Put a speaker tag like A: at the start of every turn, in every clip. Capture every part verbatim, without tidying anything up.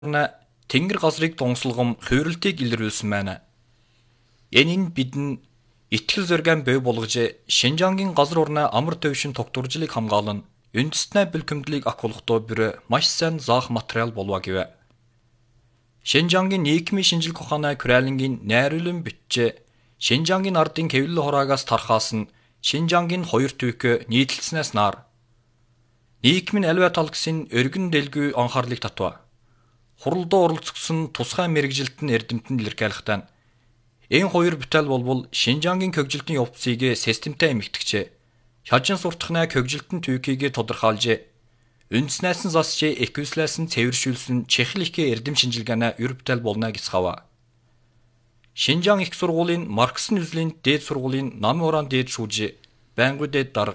A: Тэнгэр газрыг донслогом хувирлтыг илрүүлсэн байна. Энэ нь бидэн итгэл зоригийн бий болгож Шинжаангийн газар орны амар төвшин тогтворжлыг хамгаалан үндэстний бэлгэмдлийг акулхдоо бүр маш сайн заах материал болва гэв. Шинжаангийн нийгмийн шинжилгээ ухааны Куралингийн найруулан бичээ Шинжаангийн ардын хэвлэл хураагаас тархаас нь Шинжаангийн хоёр төвхө нийтлснээс нар нийгмийн альва тал гэсэн өргөн дэлгүй анхаарлыг татва. Хуралдаа оролцсон тусгай мэрэгжилтэн эрдэмтэнд илэрхийлэхдээ энэ хоёр бүтээл болбол Шинжаангийн хөгжилтийн явцыг системтэй эмгэгтгчээ. Шажин суртахны хөгжилтэн төвхийг тодорхойлж үндснээс нь засч эквислээс нь цэвэршүүлсэн чехл их эрдэм шинжилгээний өр бүтээл болно гэсгава. Шинжаан их сургуулийн Марксн үзлийн дээд сургуулийн намын ураан дээд шүүж байнгын дээд дарга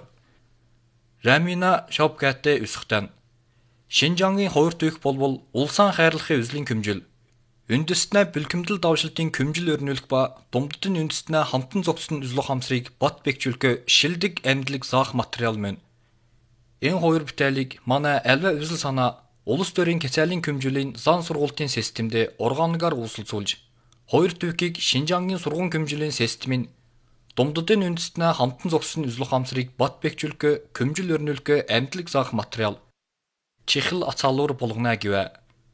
A: Рамина Шопкатэ өсөхтэн Шинжаангийн хоёр төвх болбол улсын хайрлахын үзлийн хэмжил үндэстний бэлгэмдэл давшилтын хэмжил өрнүүлэх ба думддын үндэстний хамтан зогссон үзлөх хамсрыг бат бэхжүүлэх шилдэг амьдлыг заах материал мөн. Энэ хоёр бүтээлийг манай альва үзэл санаа улс төрийн хязгаарлалын хэмжүүлийн зан сургуулийн системд органигаар үүсэлцүүлж хоёр төвхийг Шинжаангийн сургууль хэмжүүлийн системийн думддын үндэстний хамтан зогссон үзлэх хамсрыг бат бэхжүүлэх хэмжил өрнүүлэх амьдлыг заах материал чехл ацаалуур болгоно гэв.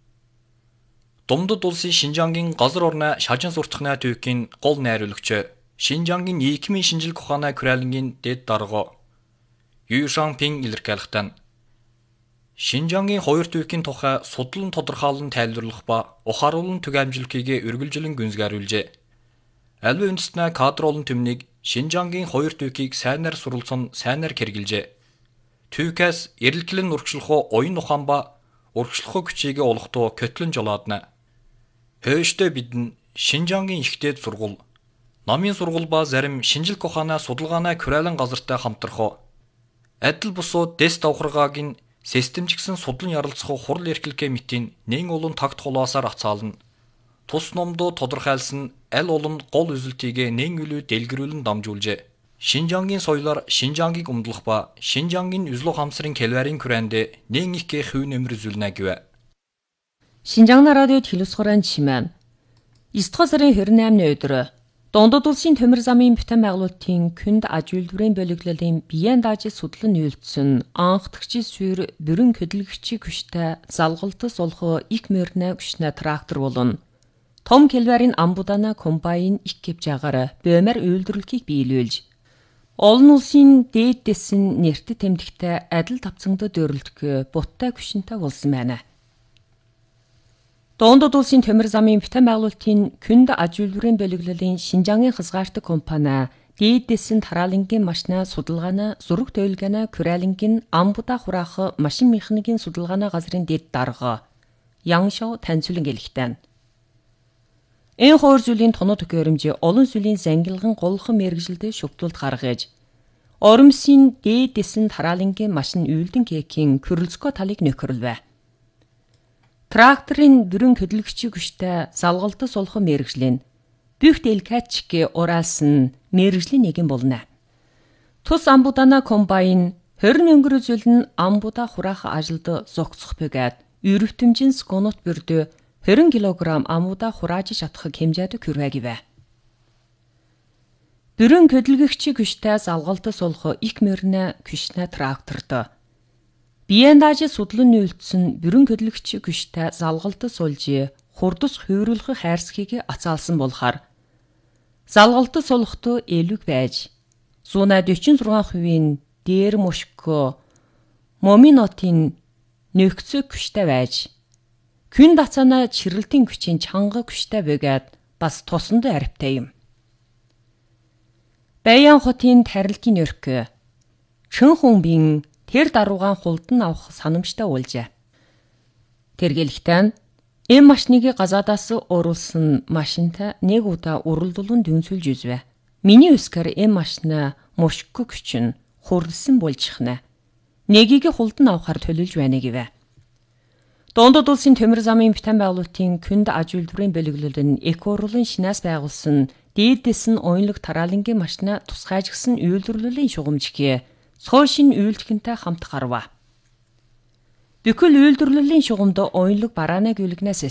A: Думдад улсын Шинжаангийн газар орны шажин суртахны төвхийн гол найруулагч Шинжаангийн нийгмийн шинжилгээ ухааны Куралингийн дэд дарга Ю Шанпин илэрхийлэхдээ Шинжаангийн хоёр төвхийн тухай судлан тодорхойлон тайлбарлах ба ухааруулан түгээмжлэхийг үргэлжлэн гүнзгийрүүлжээ. Альва үндэстний кадр олон төмнийг Шинжаангийн хоёр төвхийг сайнаар суралцсан сайнаар хэрэгжилжээ. Төвкээс эрэлхлэн урагшлах оюун ухаан ба урагшлах хүчийг олохдоо көтлөн жолоодно. Хөөштэй бидэн Шинжаангийн ихтэй сургууль, намын сургууль ба зарим шинжилгээ ухааны судалгааны Куралин газартай хамтрах адил бусуу дэс давхаргаагийн системчгсэн судлан ярилцах хурал эрхлэгээ мэтийн нэн олон тагт хулаасаар ацаална. Тус номдоо тодорхойлсон аль олон гол үзэлтийг нэн үлүү дэлгэрүүлэн дамжуулжээ. Шинжаангийн соёлоор Шинжаангийг умдлах ба Шинжаангийн үзлөх хамсрын Кэлварын Куранд нэн их хувь нэмэр зүйлнэ гэв.
B: Шинжаан радиод хэлусгорын чимээн девять дугаар сарын двадцать восьмны өдөр Дундад улсын төмөр замын бүтээн байгуулалтын күнд аж үйлдвэрийн боловлолын биеийн даажид судлан нийлүүлсэн анхдагчид сүйр бүрэн хөдөлгөгчийн күштэй залгалтас олох их мөрнэ күшнэ трактор болон том Кэлварын амбудана комбайн их гэвжагаар бөмөр үйлдвэрлэлийг биелүүлж олон улсын дээд дэсэн нэртэд тэмдэгтэй адил тавцангад өрөлдөх буттай күшнтэй болсон байна. Дундад улсын төмөр замын бүтээн байгуулалтын күнд аж үйлдвэрийн боловлолын Шинжаангийн хязгаартаг компани дээд дэсэн тараалангийн машина судалгааны зураг төлгөөний Куралингийн амбуда хураах машин механикийн судалгааны газрын дэд дарга Яншоо таньцуулан гэлэхтэн. Энэ хоёр зүйлийн тоног төхөөрөмж олон зүйлийн зангилган голхон мэрэгжилд шүтүүлд гаргаж оромсын дээд дэсэн тараалангийн машин үйлдэн кекийн Кюрлцко талыг нөхөрлөв. Тракторын бүрэн хөдөлгөгчийн күштэй залгалтас олох мэрэгжлийн бүх дэлкачки ураалсан мэрэгжлийн нэгэн болно. Тус амбудана комбайн хорин өнгөрөө зүйл нь амбуда хураах ажилд зогцох бөгөөд өрөвтөмжин секундт бүрдө двадцать килограмм амбуда хурааж чадах хэмжээнд хүрвэ. Бүрэн хөдөлгөгчийн күштэй залгалтас олох их мөрнө күшнэ тракторт биеийн даажид судлан нийлүүлсэн бүрэн хөдөлгөгчийн күштэй залгалтас олж хурдас хувирлах хайрцгийг ацаалсан болохоор залгалтас олохдоо элэг байж зуна quaranta-шесть хувийн дээр мушко моминотын нөхцөг күштэй байж күн дацаана чирэлтийн күчийн чанга күштэй бөгөөд бас тусанд арвтай юм. Баян хотын тарилгийн өрх чин хүмбин тэр даруугаан хулдан авах санамжтай уулжээ. Тэргэлхтэн энэ машиныг газаадаас оруулсан машинтай нэг удаа уралдуулан дүнсүүлж үзвэ. Миний өскөр энэ машина мушко күчин хурлсан болчихно. Нэгийг хулдан авахар төлөвлөж байна гэвэ. Дундад улсын төмөр замын бүтээн байгуулалтын күнд аж үйлдвэрийн боловлолын экорлын шинаас байгуулсан дээдэс нь оюунлаг тараалангийн машина тусгайжгсан үйлдвэрлэлийн шугамжиг цоошин үйлдэлхэнтэй хамт гарва. Бүхэл үйлдвэрлэлийн шугамд уянлаг бараанаг үлгнээс